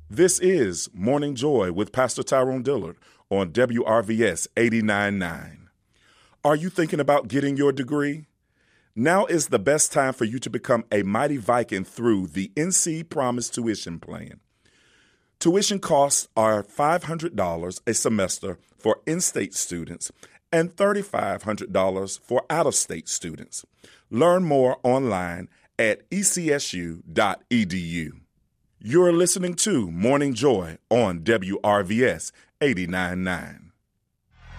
This is Morning Joy with Pastor Tyrone Dillard on WRVS 89.9. Are you thinking about getting your degree? Now is the best time for you to become a mighty Viking through the NC Promise Tuition Plan. Tuition costs are $500 a semester for in-state students and $3,500 for out-of-state students. Learn more online at ecsu.edu. You're listening to Morning Joy on WRVS 89.9.